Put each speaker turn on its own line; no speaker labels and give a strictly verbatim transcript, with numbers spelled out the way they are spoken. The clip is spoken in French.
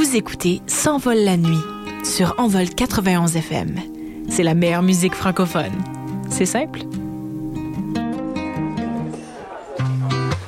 Vous écoutez S'envole la nuit sur Envol quatre-vingt-onze F M. C'est la meilleure musique francophone. C'est simple.